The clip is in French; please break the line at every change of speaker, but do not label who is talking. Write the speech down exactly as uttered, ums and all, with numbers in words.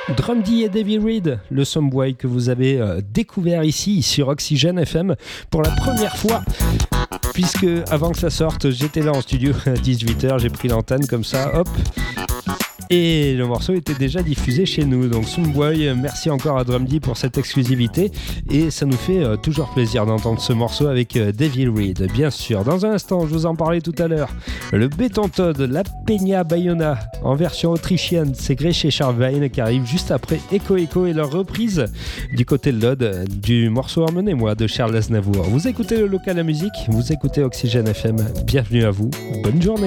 Drumdy et Davey Reed, le Someboy que vous avez euh, découvert ici sur Oxygène F M pour la première fois. Puisque avant que ça sorte, j'étais là en studio à dix-huit heures, j'ai pris l'antenne comme ça, hop. Et le morceau était déjà diffusé chez nous. Donc Someboy, merci encore à Drumdy pour cette exclusivité. Et ça nous fait euh, toujours plaisir d'entendre ce morceau avec euh, Davey Reed, bien sûr. Dans un instant, je vous en parlais tout à l'heure, le Béton Todd, la Peña Bayona, en version autrichienne, c'est Gretsch et Charlvein qui arrive juste après Echo Echo et leur reprise du côté de l'Aude du morceau Emmenez-moi de Charles Aznavour. Vous écoutez le local à musique, vous écoutez Oxygène F M. Bienvenue à vous, bonne journée.